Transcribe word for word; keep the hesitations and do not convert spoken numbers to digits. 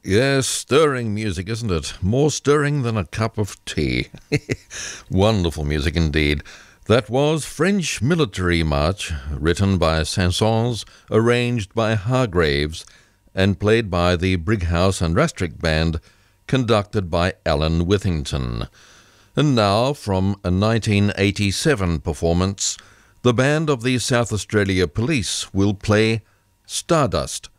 Yes, stirring music, isn't it? More stirring than a cup of tea. Wonderful music indeed. That was French Military March, written by Saint-Saëns, arranged by Hargreaves, and played by the Brighouse and Rastrick Band, conducted by Alan Withington. And now, from a nineteen eighty-seven performance, the band of the South Australia Police will play Stardust.